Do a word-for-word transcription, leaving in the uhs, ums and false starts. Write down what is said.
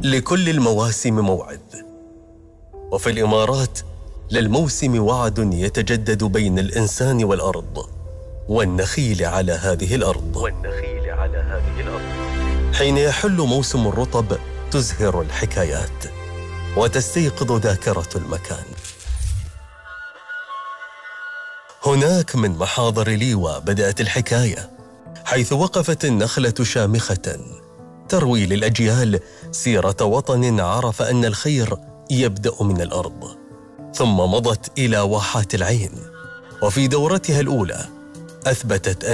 لكل المواسم موعد، وفي الإمارات للموسم وعد يتجدد بين الإنسان والأرض والنخيل على هذه الأرض والنخيل على هذه الأرض حين يحل موسم الرطب تزهر الحكايات وتستيقظ ذاكرة المكان. هناك من محاضر ليوى بدأت الحكاية، حيث وقفت النخلة شامخة تروي للأجيال سيرة وطن عرف أن الخير يبدأ من الأرض، ثم مضت إلى واحات العين، وفي دورتها الأولى أثبتت أن